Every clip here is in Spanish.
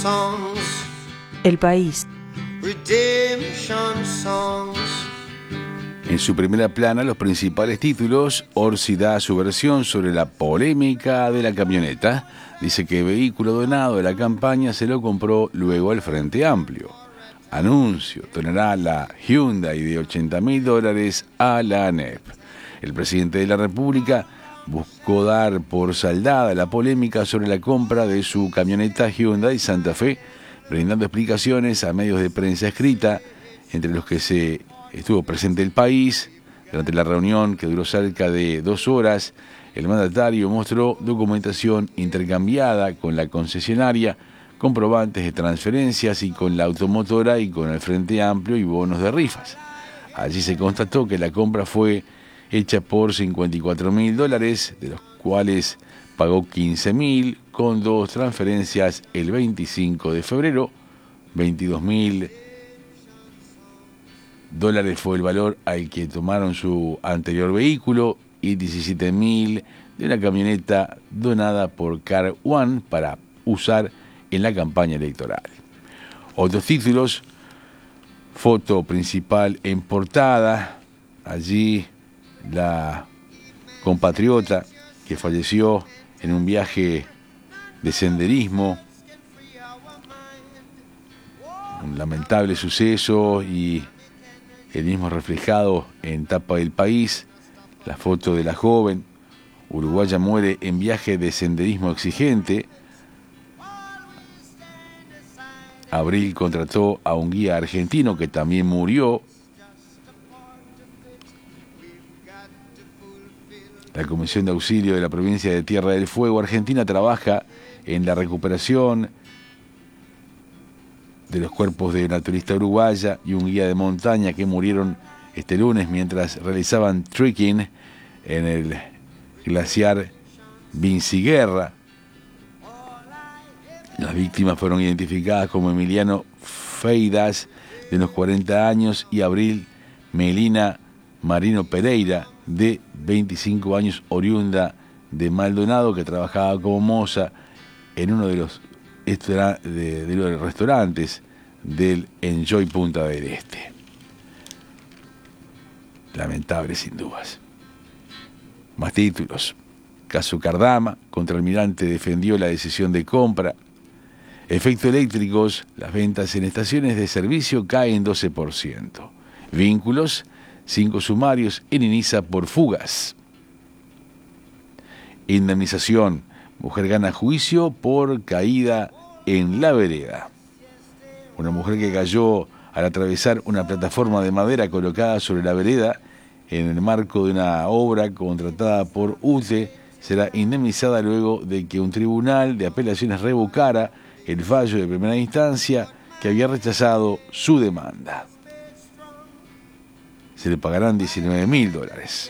El País. En su primera plana, los principales títulos. Orsi da su versión sobre la polémica de la camioneta. Dice que el vehículo donado de la campaña se lo compró luego el Frente Amplio. Anuncio: donará la Hyundai de $80.000 a la ANEP. El presidente de la República buscó dar por saldada la polémica sobre la compra de su camioneta Hyundai Santa Fe, brindando explicaciones a medios de prensa escrita, entre los que estuvo presente El País. Durante la reunión, que duró cerca de 2 horas, el mandatario mostró documentación intercambiada con la concesionaria, comprobantes de transferencias y con la automotora y con el Frente Amplio y bonos de rifas. Allí se constató que la compra fue hecha por $54.000, de los cuales pagó $15.000 con 2 transferencias el 25 de febrero. $22.000 fue el valor al que tomaron su anterior vehículo y $17.000 de una camioneta donada por Car One para usar en la campaña electoral. Otros títulos: foto principal en portada. Allí la compatriota que falleció en un viaje de senderismo. Un lamentable suceso y el mismo reflejado en tapa del País. La foto de la joven uruguaya muere en viaje de senderismo exigente. Abril contrató a un guía argentino que también murió. La Comisión de Auxilio de la provincia de Tierra del Fuego Argentina trabaja en la recuperación de los cuerpos de una turista uruguaya y un guía de montaña que murieron este lunes mientras realizaban trekking en el glaciar Vinciguerra. Las víctimas fueron identificadas como Emiliano Feidas, de unos 40 años, y Abril Melina Marino Pereira, de 25 años, oriunda de Maldonado, que trabajaba como moza en uno de los restaurantes del Enjoy Punta del Este. Lamentable, sin dudas. Más títulos. Caso Cardama: contraalmirante defendió la decisión de compra. Efecto eléctricos: las ventas en estaciones de servicio caen 12%. Vínculos: 5 sumarios en Inisa por fugas. Indemnización: mujer gana juicio por caída en la vereda. Una mujer que cayó al atravesar una plataforma de madera colocada sobre la vereda en el marco de una obra contratada por UTE será indemnizada luego de que un tribunal de apelaciones revocara el fallo de primera instancia que había rechazado su demanda. Se le pagarán $19.000.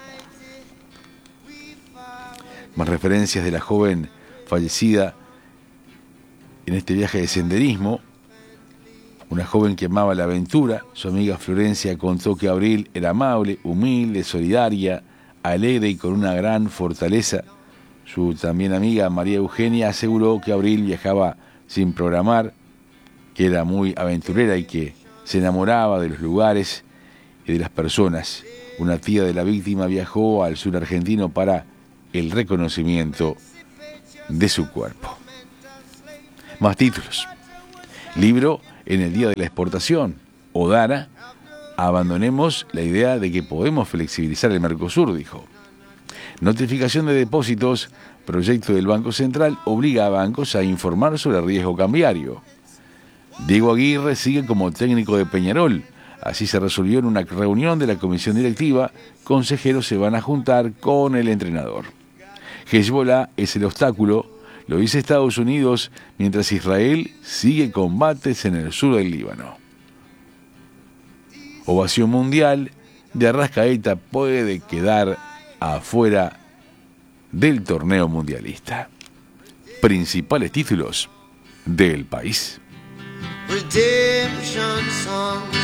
Más referencias de la joven fallecida en este viaje de senderismo. Una joven que amaba la aventura. Su amiga Florencia contó que Abril era amable, humilde, solidaria, alegre y con una gran fortaleza. Su también amiga María Eugenia aseguró que Abril viajaba sin programar, que era muy aventurera y que se enamoraba de los lugares y de las personas. Una tía de la víctima viajó al sur argentino para el reconocimiento de su cuerpo. Más títulos. Libro en el Día de la Exportación. Odara: abandonemos la idea de que podemos flexibilizar el Mercosur, dijo. Notificación de depósitos: proyecto del Banco Central obliga a bancos a informar sobre riesgo cambiario. Diego Aguirre sigue como técnico de Peñarol. Así se resolvió en una reunión de la comisión directiva. Consejeros se van a juntar con el entrenador. Hezbollah es el obstáculo, lo dice Estados Unidos, mientras Israel sigue combates en el sur del Líbano. Ovación mundial: de Arrascaeta puede quedar afuera del torneo mundialista. Principales títulos del País. Redemption song.